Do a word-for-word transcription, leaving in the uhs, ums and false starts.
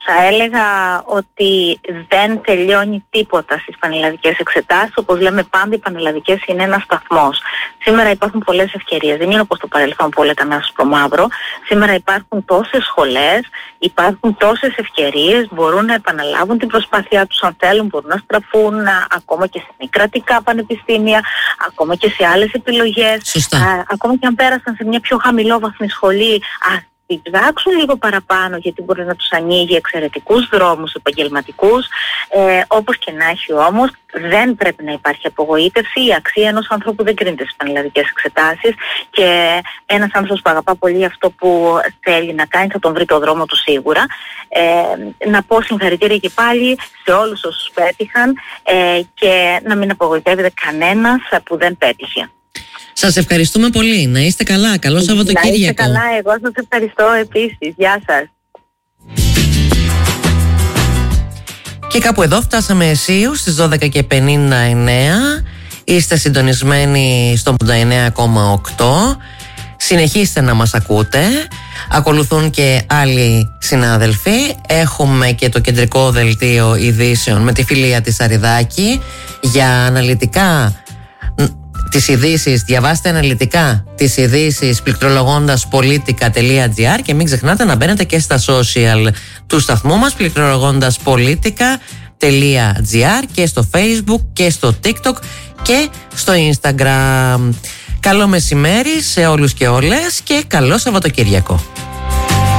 Θα έλεγα ότι δεν τελειώνει τίποτα στις πανελλαδικές εξετάσεις. Όπως λέμε πάντα, οι πανελλαδικές είναι ένας σταθμός. Σήμερα υπάρχουν πολλές ευκαιρίες. Δεν είναι όπως το παρελθόν που όλα ήταν άσπρο μαύρο. Σήμερα υπάρχουν τόσες σχολές, υπάρχουν τόσες ευκαιρίες, μπορούν να επαναλάβουν την προσπάθειά τους αν θέλουν, μπορούν να στραφούν α, ακόμα και σε μη κρατικά πανεπιστήμια, ακόμα και σε άλλες επιλογές. Α, ακόμα και αν πέρασαν σε μια πιο χαμηλόβαθμη σχολή, α, ψάξουν λίγο παραπάνω, γιατί μπορεί να τους ανοίγει εξαιρετικούς δρόμους επαγγελματικούς. Ε, όπως και να έχει όμως, δεν πρέπει να υπάρχει απογοήτευση. Η αξία ενός ανθρώπου δεν κρίνεται στις πανελλαδικές εξετάσεις και ένας άνθρωπος που αγαπά πολύ αυτό που θέλει να κάνει θα τον βρει το δρόμο του σίγουρα. Ε, να πω συγχαρητήρια και πάλι σε όλους όσους πέτυχαν ε, και να μην απογοητεύεται κανένας που δεν πέτυχε. Σας ευχαριστούμε πολύ. Να είστε καλά. Καλό Σαββατοκύριακο. Να είστε καλά. Εγώ σας ευχαριστώ επίσης. Γεια σας. Και κάπου εδώ φτάσαμε αισίους στις δώδεκα και πενήντα εννέα. Είστε συντονισμένοι στο ογδόντα εννέα κόμμα οκτώ. Συνεχίστε να μας ακούτε. Ακολουθούν και άλλοι συνάδελφοι. Έχουμε και το κεντρικό δελτίο ειδήσεων με τη Φιλία της Αριδάκη για αναλυτικά τις ειδήσεις. Διαβάστε αναλυτικά τις ειδήσεις πληκτρολογώντας politica τελεία gr και μην ξεχνάτε να μπαίνετε και στα social του σταθμού μας πληκτρολογώντας politica τελεία gr και στο Facebook και στο TikTok και στο Instagram. Καλό μεσημέρι σε όλους και όλες και καλό Σαββατοκύριακο.